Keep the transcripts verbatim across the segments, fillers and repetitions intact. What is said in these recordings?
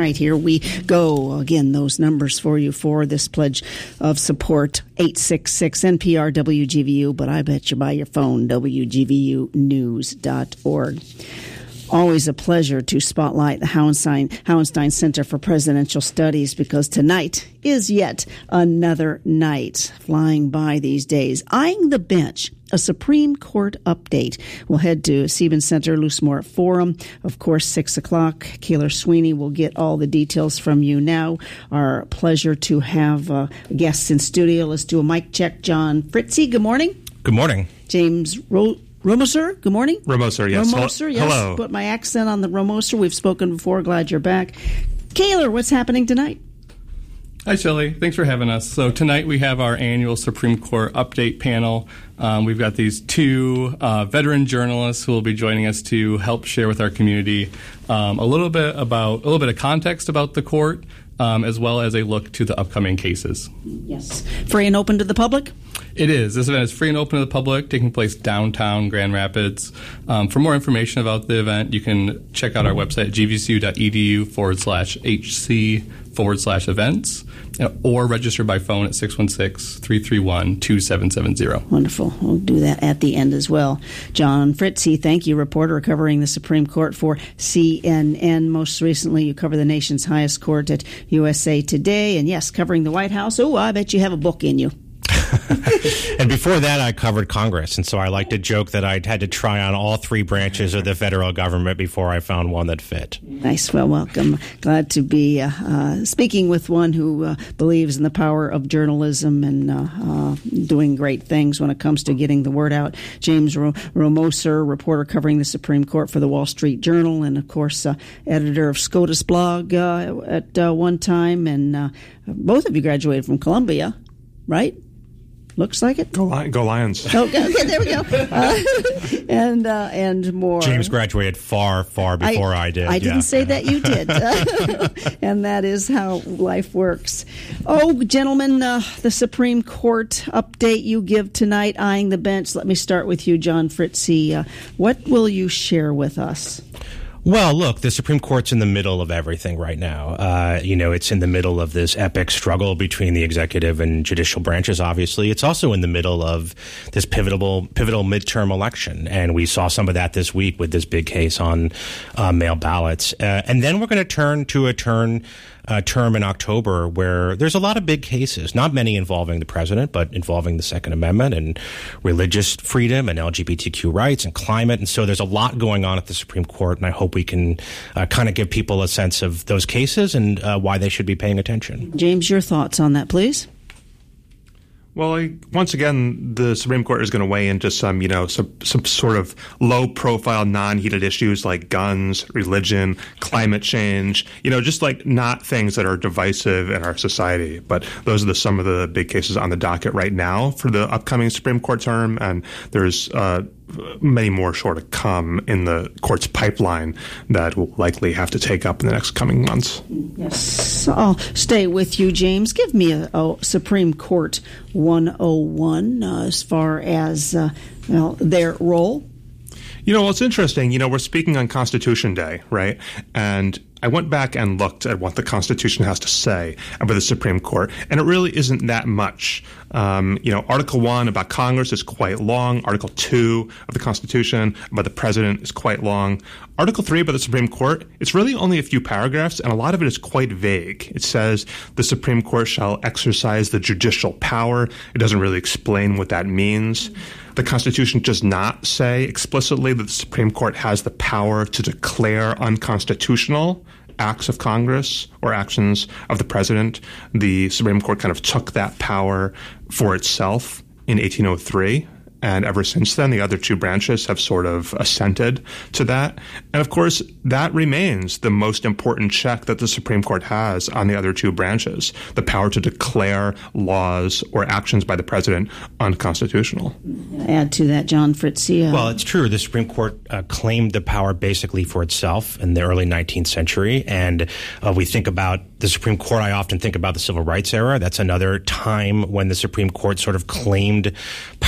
right, here we go. Again, those numbers for you for this pledge of support, eight six six N P R W G V U, but I bet you by your phone, W G V U news dot org. Always a pleasure to spotlight the Hauenstein, Hauenstein Center for Presidential Studies, because tonight is yet another night flying by these days. Eyeing the bench, a Supreme Court update. We'll head to Siebens Center, Loosmore Forum. Of course, six o'clock. Kayla Sweeney will get all the details from you now. Our pleasure to have uh, guests in studio. Let's do a mic check. John Fritzy, good morning. Good morning. James Ro- Romoser, good morning. Romoser, yes. Romoser, yes. Hello. Put my accent on the Romoser. We've spoken before. Glad you're back. Kayla, what's happening tonight? Hi, Shelley. Thanks for having us. So tonight we have our annual Supreme Court update panel. Um, we've got these two uh, veteran journalists who will be joining us to help share with our community um, a little bit about a little bit of context about the court, um, as well as a look to the upcoming cases. Yes. Free and open to the public? It is. This event is free and open to the public, taking place downtown Grand Rapids. Um, for more information about the event, you can check out our website, g v c u dot e d u forward slash hc forward slash events, or register by phone at six one six, three three one, two seven seven zero. Wonderful. We'll do that at the end as well. John Fritzy, thank you, reporter covering the Supreme Court for C N N. Most recently, you cover the nation's highest court at U S A Today. And yes, covering the White House. Oh, I bet you have a book in you. And before that, I covered Congress, and so I like to joke that I had to try on all three branches of the federal government before I found one that fit. Nice. Well, welcome. Glad to be uh, uh, speaking with one who uh, believes in the power of journalism and uh, uh, doing great things when it comes to getting the word out. James Ro- Romoser, reporter covering the Supreme Court for the Wall Street Journal, and, of course, uh, editor of SCOTUS blog uh, at uh, one time. And uh, both of you graduated from Columbia, right? Looks like it. Go, Lions. Go Lions. Oh, okay, there we go. Uh, and uh, and more. James graduated far, far before I, I did. I yeah. didn't say that you did. And that is how life works. Oh, gentlemen, uh, the Supreme Court update you give tonight, eyeing the bench. Let me start with you, John Fritzy. Uh, what will you share with us? Well, look, the Supreme Court's in the middle of everything right now. Uh, you know, it's in the middle of this epic struggle between the executive and judicial branches, obviously. It's also in the middle of this pivotal pivotal midterm election, and we saw some of that this week with this big case on uh, mail ballots. Uh, and then we're going to turn to a turn Uh, term in October where there's a lot of big cases, not many involving the president, but involving the Second Amendment and religious freedom and L G B T Q rights and climate. And so there's a lot going on at the Supreme Court, and I hope we can uh, kind of give people a sense of those cases and uh, why they should be paying attention. James, your thoughts on that, please? Well, I, once again, the Supreme Court is going to weigh into some, you know, some, some sort of low-profile, non-heated issues like guns, religion, climate change, you know, just like not things that are divisive in our society. But those are the, some of the big cases on the docket right now for the upcoming Supreme Court term, and there's uh, many more sure to come in the court's pipeline that will likely have to take up in the next coming months. Yes. I'll stay with you, James. Give me a, a Supreme Court one oh one uh, as far as uh, well, their role. You know, well, it's interesting. You know, we're speaking on Constitution Day, right? And I went back and looked at what the Constitution has to say about the Supreme Court, and it really isn't that much. Um, you know, Article one about Congress is quite long. Article two of the Constitution about the President is quite long. Article three about the Supreme Court, it's really only a few paragraphs, and a lot of it is quite vague. It says the Supreme Court shall exercise the judicial power. It doesn't really explain what that means. The Constitution does not say explicitly that the Supreme Court has the power to declare unconstitutional acts of Congress or actions of the president. The Supreme Court kind of took that power for itself in eighteen oh three. And ever since then, the other two branches have sort of assented to that. And of course, that remains the most important check that the Supreme Court has on the other two branches, the power to declare laws or actions by the president unconstitutional. Add to that, John Fritzy. Uh, well, it's true. The Supreme Court uh, claimed the power basically for itself in the early nineteenth century. And uh, we think about the Supreme Court, I often think about the Civil Rights era. That's another time when the Supreme Court sort of claimed power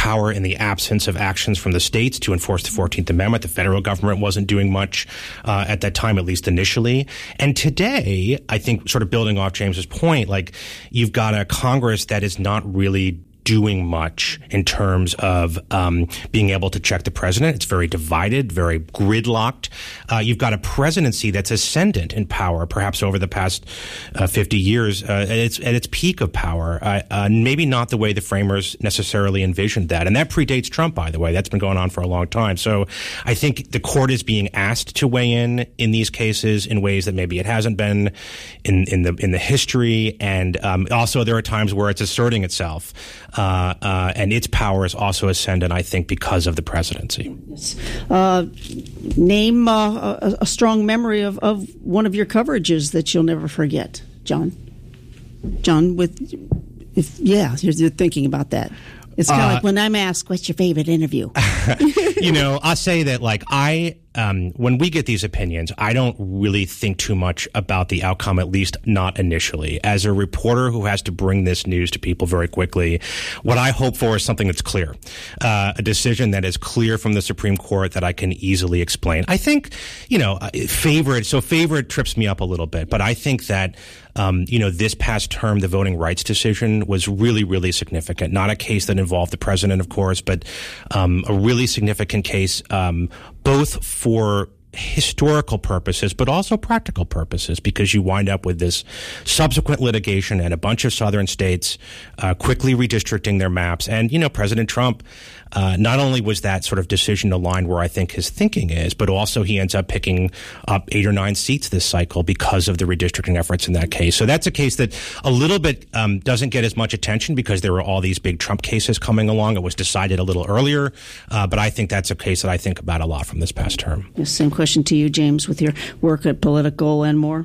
power in the absence of actions from the states to enforce the fourteenth Amendment. The federal government wasn't doing much uh, at that time, at least initially. And today, I think, sort of building off James's point, like you've got a Congress that is not really doing much in terms of um, being able to check the president. It's very divided, very gridlocked. Uh, you've got a presidency that's ascendant in power, perhaps over the past uh, fifty years, uh, at, its, at its peak of power. Uh, uh, maybe not the way the framers necessarily envisioned that. And that predates Trump, by the way. That's been going on for a long time. So I think the court is being asked to weigh in in these cases in ways that maybe it hasn't been in, in the in the history. And um, also there are times where it's asserting itself. Uh, uh, and its power is also ascendant, I think, because of the presidency. Yes. Uh, name uh, a, a strong memory of, of one of your coverages that you'll never forget, John. John, with if yeah, you're, you're thinking about that. It's kind of uh, like when I'm asked, "What's your favorite interview?" You know, I'll say that, like, I, um, when we get these opinions, I don't really think too much about the outcome, at least not initially. As a reporter who has to bring this news to people very quickly, what I hope for is something that's clear, uh, a decision that is clear from the Supreme Court that I can easily explain. I think, you know, favorite, so favorite trips me up a little bit, but I think that, um, you know, this past term, the voting rights decision was really, really significant. Not a case that involved the president, of course, but um, a really significant case, um, both for historical purposes, but also practical purposes, because you wind up with this subsequent litigation and a bunch of southern states uh, quickly redistricting their maps. And, you know, President Trump, uh, not only was that sort of decision aligned where I think his thinking is, but also he ends up picking up eight or nine seats this cycle because of the redistricting efforts in that case. So that's a case that a little bit um, doesn't get as much attention because there were all these big Trump cases coming along. It was decided a little earlier, uh, but I think that's a case that I think about a lot from this past term. Yes, same question to you, James, with your work at Politico and more.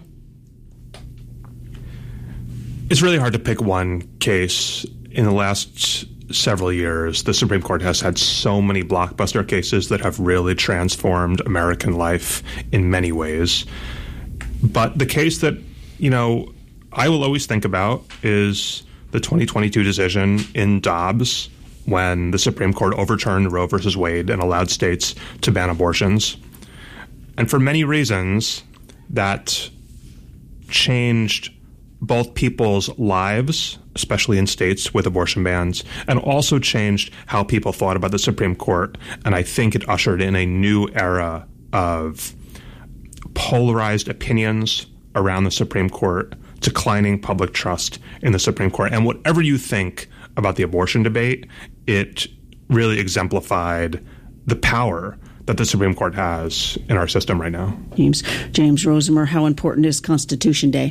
It's really hard to pick one case. In the last several years, the Supreme Court has had so many blockbuster cases that have really transformed American life in many ways. But the case that, you know, I will always think about is the twenty twenty-two decision in Dobbs when the Supreme Court overturned Roe versus Wade and allowed states to ban abortions. And for many reasons, that changed both people's lives, especially in states with abortion bans, and also changed how people thought about the Supreme Court. And I think it ushered in a new era of polarized opinions around the Supreme Court, declining public trust in the Supreme Court. And whatever you think about the abortion debate, it really exemplified the power that the Supreme Court has in our system right now. James, James Rosimer, how important is Constitution Day?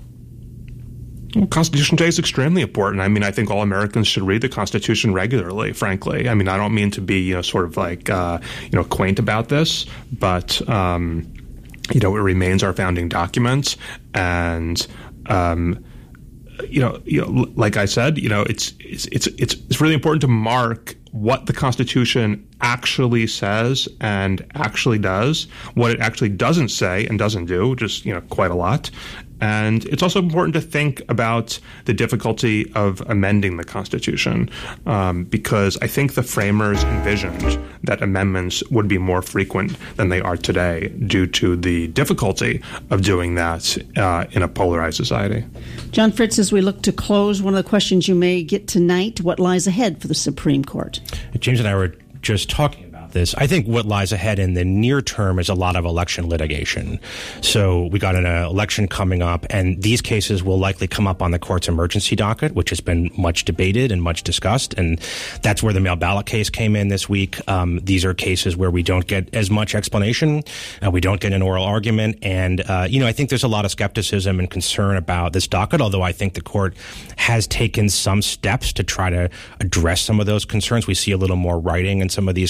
Well, Constitution Day is extremely important. I mean, I think all Americans should read the Constitution regularly, frankly. I mean, I don't mean to be, you know, sort of like, uh, you know, quaint about this, but, um, you know, it remains our founding document. And, um, you know, you know, like I said, you know, it's, it's, it's, it's, it's really important to mark what the Constitution actually says and actually does, what it actually doesn't say and doesn't do, just, you know, quite a lot. And it's also important to think about the difficulty of amending the Constitution, um, because I think the framers envisioned that amendments would be more frequent than they are today due to the difficulty of doing that uh, in a polarized society. John Fritz, as we look to close, one of the questions you may get tonight, what lies ahead for the Supreme Court? James and I were just talking about this. I think what lies ahead in the near term is a lot of election litigation. So we got an uh, election coming up, and these cases will likely come up on the court's emergency docket, which has been much debated and much discussed. And that's where the mail ballot case came in this week. Um, these are cases where we don't get as much explanation. Uh, we don't get an oral argument. And, uh, you know, I think there's a lot of skepticism and concern about this docket, although I think the court has taken some steps to try to address some of those concerns. We see a little more writing in some of these cases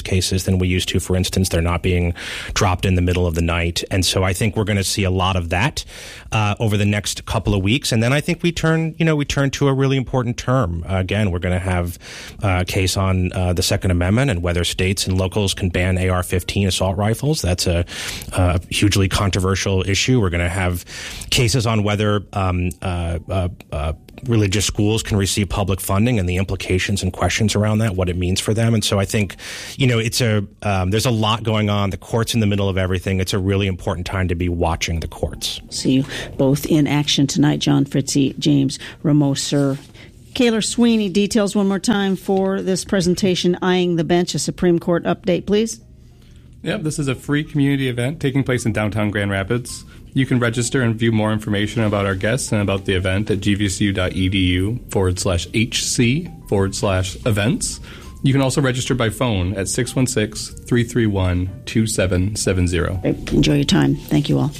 than we used to. For instance, they're not being dropped in the middle of the night. And so I think we're going to see a lot of that uh, over the next couple of weeks. And then I think we turn, you know, we turn to a really important term. Uh, again, we're going to have uh, a case on uh, the Second Amendment and whether states and locals can ban A R fifteen assault rifles. That's a, a hugely controversial issue. We're going to have cases on whether um, uh, uh, uh, religious schools can receive public funding and the implications and questions around that, what it means for them. And so I think, you know, it's a um, there's a lot going on. The court's in the middle of everything. It's a really important time to be watching the courts. See you both in action tonight, John Fritzie, James Ramoser. Kaylor Sweeney, details one more time for this presentation, Eyeing the Bench, a Supreme Court update, please. Yep, this is a free community event taking place in downtown Grand Rapids. You can register and view more information about our guests and about the event at gvsu.edu forward slash HC forward slash events. You can also register by phone at six one six, three three one, two seven seven zero. Enjoy your time. Thank you all.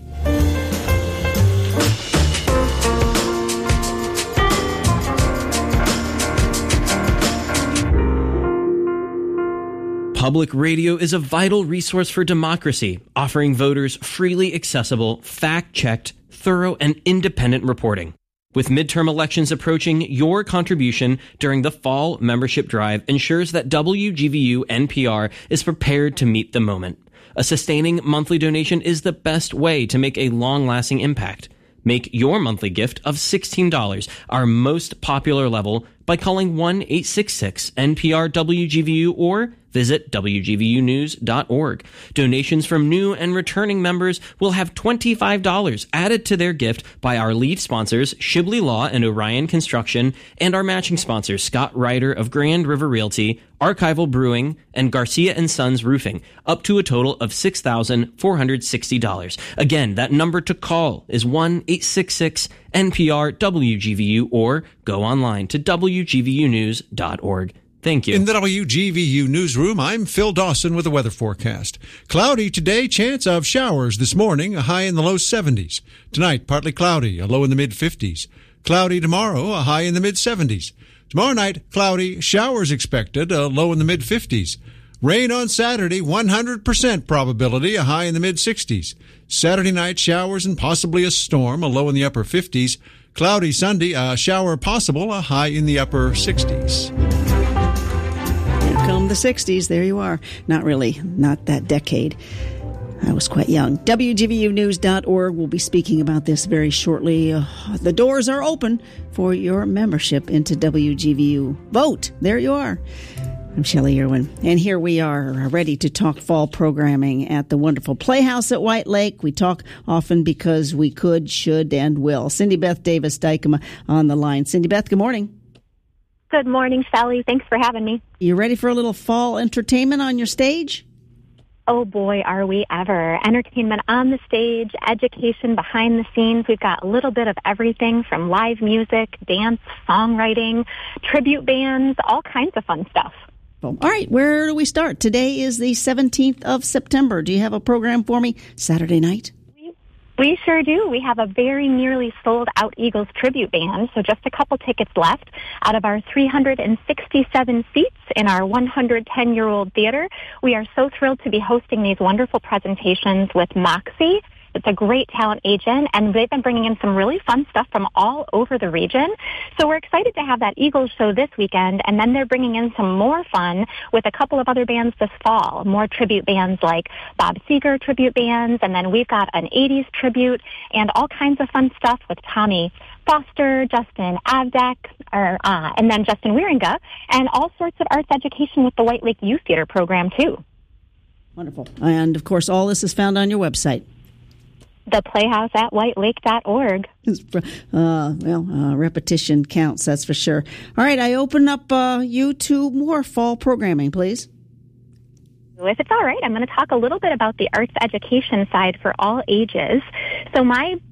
Public radio is a vital resource for democracy, offering voters freely accessible, fact-checked, thorough, and independent reporting. With midterm elections approaching, your contribution during the fall membership drive ensures that W G V U N P R is prepared to meet the moment. A sustaining monthly donation is the best way to make a long-lasting impact. Make your monthly gift of sixteen dollars our most popular level by calling one eight six six N P R W G V U or visit W G V U news dot org. Donations from new and returning members will have twenty-five dollars added to their gift by our lead sponsors, Shibley Law and Orion Construction, and our matching sponsors, Scott Ryder of Grand River Realty, Archival Brewing, and Garcia and Sons Roofing, up to a total of six thousand four hundred sixty dollars. Again, that number to call is one eight six six N P R W G V U or go online to W G V U news dot org. Thank you. In the W G V U newsroom, I'm Phil Dawson with the weather forecast. Cloudy today, chance of showers this morning, a high in the low seventies. Tonight, partly cloudy, a low in the mid-fifties. Cloudy tomorrow, a high in the mid-seventies. Tomorrow night, cloudy, showers expected, a low in the mid-fifties. Rain on Saturday, one hundred percent probability, a high in the mid-sixties. Saturday night, showers and possibly a storm, a low in the upper fifties. Cloudy Sunday, a shower possible, a high in the upper sixties. Come the sixties, there you are. Not really, not that decade. I was quite young. W G V U news dot org will be speaking about this very shortly. Uh, the doors are open for your membership into W G V U. Vote. There you are. I'm Shelley Irwin, and here we are ready to talk fall programming at the wonderful Playhouse at White Lake. We talk often because we could, should, and will. Cindy Beth Davis-Dykema on the line. Cindy Beth, good morning. Good morning, Shelley. Thanks for having me. You ready for a little fall entertainment on your stage? Oh, boy, are we ever. Entertainment on the stage, education behind the scenes. We've got a little bit of everything from live music, dance, songwriting, tribute bands, all kinds of fun stuff. All right, where do we start? Today is the seventeenth of September. Do you have a program for me Saturday night? We sure do. We have a very nearly sold-out Eagles tribute band, so just a couple tickets left out of our three hundred sixty-seven seats in our one hundred ten-year-old theater. We are so thrilled to be hosting these wonderful presentations with Moxie. It's a great talent agent, and they've been bringing in some really fun stuff from all over the region. So we're excited to have that Eagles show this weekend, and then they're bringing in some more fun with a couple of other bands this fall, more tribute bands like Bob Seger tribute bands, and then we've got an eighties tribute and all kinds of fun stuff with Tommy Foster, Justin Avdek, or, uh, and then Justin Wieringa, and all sorts of arts education with the White Lake Youth Theater program, too. Wonderful. And, of course, all this is found on your website. The Playhouse at white lake dot org. Uh, well, uh, repetition counts, that's for sure. All right, I open up uh, you to more fall programming, please. If it's all right, I'm going to talk a little bit about the arts education side for all ages. So my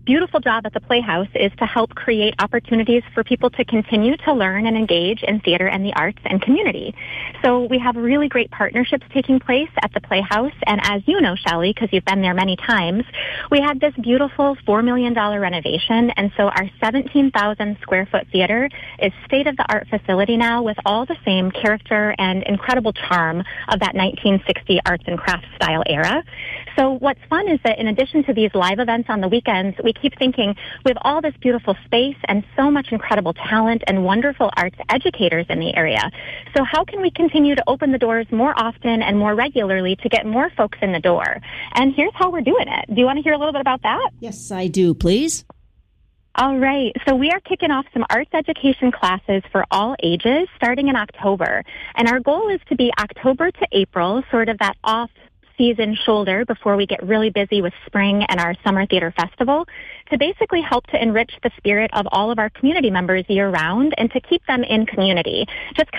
beautiful job at the Playhouse is to help create opportunities for people to continue to learn and engage in theater and the arts and community. So we have really great partnerships taking place at the Playhouse. And as you know, Shelley, because you've been there many times, we had this beautiful four million dollars renovation. And so our seventeen thousand square foot theater is state-of-the-art facility now with all the same character and incredible charm of that nineteen sixty arts and crafts style era. So what's fun is that in addition to these live events on the weekends, we keep thinking with all this beautiful space and so much incredible talent and wonderful arts educators in the area. So how can we continue to open the doors more often and more regularly to get more folks in the door? And here's how we're doing it. Do you want to hear a little bit about that? Yes, I do, please. All right. So we are kicking off some arts education classes for all ages starting in October. And our goal is to be October to April, sort of that off season shoulder before we get really busy with spring and our summer theater festival, to basically help to enrich the spirit of all of our community members year round and to keep them in community. Just